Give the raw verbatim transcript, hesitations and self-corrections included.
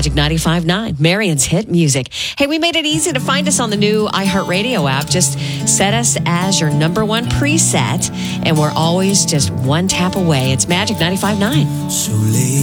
Magic ninety-five point nine, Marion's hit music. Hey, we made it easy to find us on the new iHeartRadio app. Just set us as your number one preset, and we're always just one tap away. It's Magic ninety-five point nine. So late.